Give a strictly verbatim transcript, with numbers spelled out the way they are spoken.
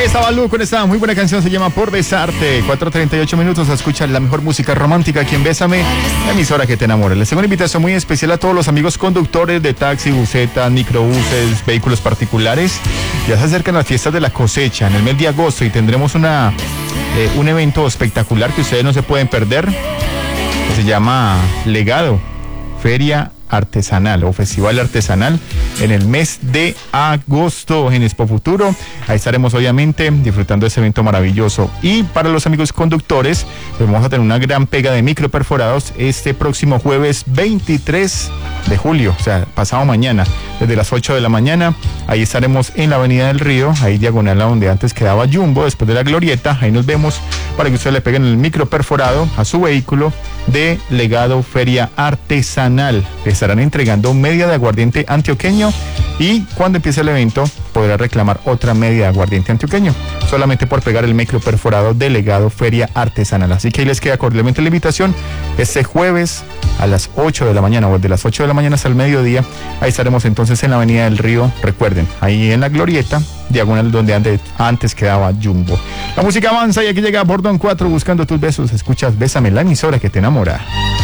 estaba Lu con esta muy buena canción, se llama Por Besarte. cuatro treinta y ocho minutos a escuchar la mejor música romántica aquí en Bésame, la emisora que te enamora. Les tengo una invitación muy especial a todos los amigos conductores de taxi, buseta, microbuses, vehículos particulares. Ya se acercan las fiestas de la cosecha en el mes de agosto y tendremos una, eh, un evento espectacular que ustedes no se pueden perder, que se llama Legado, Feria Artesanal o Festival Artesanal en el mes de agosto en Expo Futuro. Ahí estaremos obviamente disfrutando de ese evento maravilloso. Y para los amigos conductores, pues vamos a tener una gran pega de micro perforados este próximo jueves veintitrés de julio, o sea, pasado mañana, desde las ocho de la mañana. Ahí estaremos en la Avenida del Río, ahí diagonal a donde antes quedaba Jumbo, después de la Glorieta. Ahí nos vemos para que ustedes le peguen el micro perforado a su vehículo de Legado Feria Artesanal. Estarán entregando media de aguardiente antioqueño y cuando empiece el evento podrá reclamar otra media de aguardiente antioqueño, solamente por pegar el micro perforado de Legado Feria Artesanal. Así que ahí les queda cordialmente la invitación este jueves a las ocho de la mañana o de las ocho de la mañana hasta el mediodía. Ahí estaremos entonces en la Avenida del Río, recuerden, ahí en la Glorieta, diagonal donde antes, antes quedaba Jumbo. La música avanza y aquí llega Bordón cuatro buscando tus besos. Escuchas Bésame, la emisora que te enamora.